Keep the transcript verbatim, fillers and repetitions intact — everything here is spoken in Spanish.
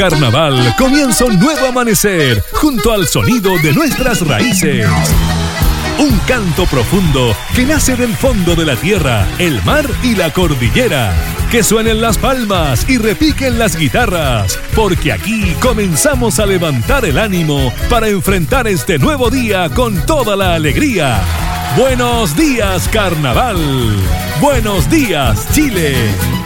Carnaval comienza un nuevo amanecer junto al sonido de nuestras raíces. Un canto profundo que nace del fondo de la tierra, el mar y la cordillera. Que suenen las palmas y repiquen las guitarras, porque aquí comenzamos a levantar el ánimo para enfrentar este nuevo día con toda la alegría. Buenos días, Carnaval. Buenos días, Chile.